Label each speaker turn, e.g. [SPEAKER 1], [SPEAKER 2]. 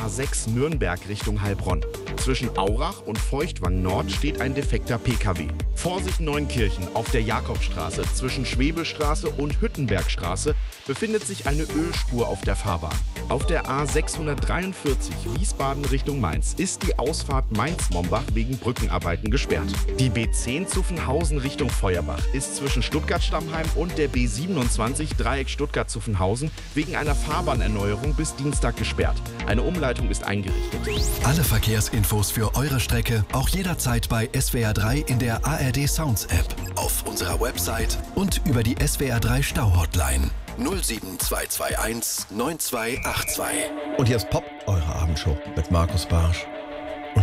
[SPEAKER 1] A6 Nürnberg Richtung Heilbronn. Zwischen Aurach und Feuchtwang Nord steht ein defekter PKW. Vorsicht Neunkirchen, auf der Jakobstraße zwischen Schwebelstraße und Hüttenbergstraße befindet sich eine Ölspur auf der Fahrbahn. Auf der A643 Wiesbaden Richtung Mainz ist die Ausfahrt Mainz-Mombach wegen Brückenarbeiten gesperrt. Die B10 Zuffenhausen Richtung Feuerbach ist zwischen Stuttgart-Stammheim und der B27 Dreieck Stuttgart-Zuffenhausen wegen einer Fahrbahnerneuerung bis Dienstag gesperrt. Eine Umleitung ist eingerichtet.
[SPEAKER 2] Alle Verkehrsinfos für eure Strecke auch jederzeit bei SWR3 in der ARD Sounds App, auf unserer Website und über die SWR3 Stau-Hotline 07221 9282.
[SPEAKER 3] Und hier ist Pop, eure Abendshow mit Markus Barsch.